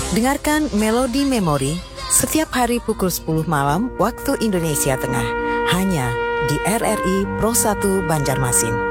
Dengarkan Melodi Memori setiap hari pukul 10 malam waktu Indonesia Tengah, hanya di RRI Pro 1 Banjarmasin.